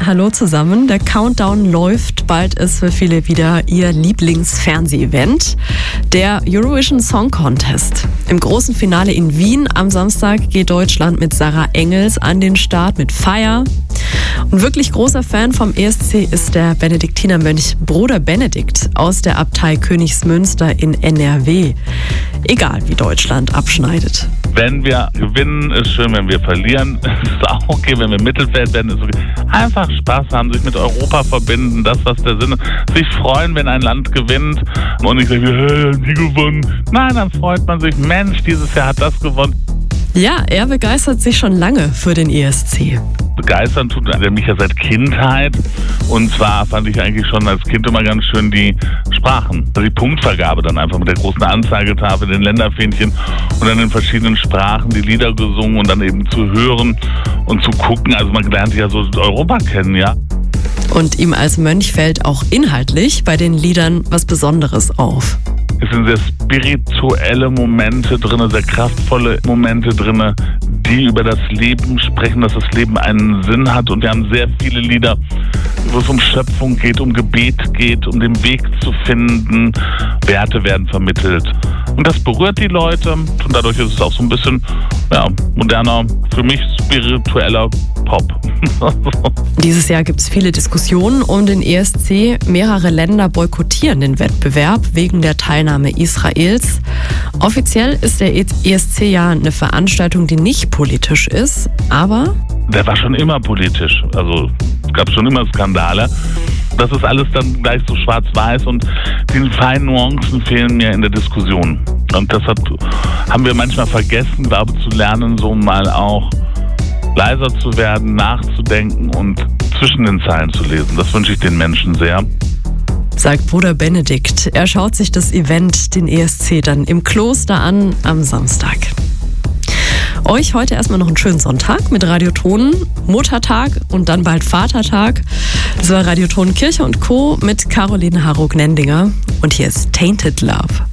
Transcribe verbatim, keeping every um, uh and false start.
hallo zusammen. Der Countdown läuft. Bald ist für viele wieder ihr Lieblingsfernseh-Event, der Eurovision Song Contest. Im großen Finale in Wien am Samstag geht Deutschland mit Sarah Engels an den Start mit Fire. Und wirklich großer Fan vom E S C ist der Benediktinermönch Bruder Benedikt aus der Abtei Königsmünster in N R W. Egal, wie Deutschland abschneidet. Wenn wir gewinnen, ist schön. Wenn wir verlieren, ist auch okay. Wenn wir Mittelfeld werden, ist okay. Einfach Spaß haben, sich mit Europa verbinden, das, was der Sinn ist. Sich freuen, wenn ein Land gewinnt und nicht sagen, hey, die gewonnen. Nein, dann freut man sich, Mensch, dieses Jahr hat das gewonnen. Ja, er begeistert sich schon lange für den E S C. Begeistern tut er mich ja seit Kindheit. Und zwar fand ich eigentlich schon als Kind immer ganz schön die Sprachen. Also die Punktvergabe dann einfach mit der großen Anzeigetafel, den Länderfähnchen und dann in verschiedenen Sprachen die Lieder gesungen und dann eben zu hören und zu gucken. Also man lernt ja so Europa kennen, ja. Und ihm als Mönch fällt auch inhaltlich bei den Liedern was Besonderes auf. Es sind sehr spirituelle Momente drin, sehr kraftvolle Momente drin, die über das Leben sprechen, dass das Leben einen Sinn hat. Und wir haben sehr viele Lieder, wo es um Schöpfung geht, um Gebet geht, um den Weg zu finden. Werte werden vermittelt. Und das berührt die Leute. Und dadurch ist es auch so ein bisschen ja, moderner, für mich spiritueller Pop. Dieses Jahr gibt es viele Diskussionen um den E S C. Mehrere Länder boykottieren den Wettbewerb wegen der Teilnahme Israels. Offiziell ist der E S C ja eine Veranstaltung, die nicht politisch ist, aber... Der war schon immer politisch. Also es gab schon immer Skandale. Das ist alles dann gleich so schwarz-weiß und die feinen Nuancen fehlen mir in der Diskussion. Und deshalb haben wir manchmal vergessen, glaube ich, zu lernen, so mal auch leiser zu werden, nachzudenken und zwischen den Zeilen zu lesen. Das wünsche ich den Menschen sehr. Sagt Bruder Benedikt. Er schaut sich das Event, den E S C, dann im Kloster an am Samstag. Euch heute erstmal noch einen schönen Sonntag mit Radioton, Muttertag und dann bald Vatertag. Das war Radioton Kirche und Co. mit Caroline Harrog-Nendinger und hier ist Tainted Love.